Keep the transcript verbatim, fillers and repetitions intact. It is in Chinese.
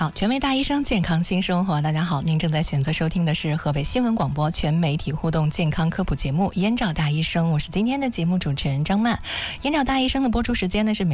好，全媒大医生健康新生活，大家好，您正在选择收听的是河北新闻广播全媒体互动健康科普节目《燕赵大医生》，我是今天的节目主持人张曼。燕赵大医生的播出时间呢是每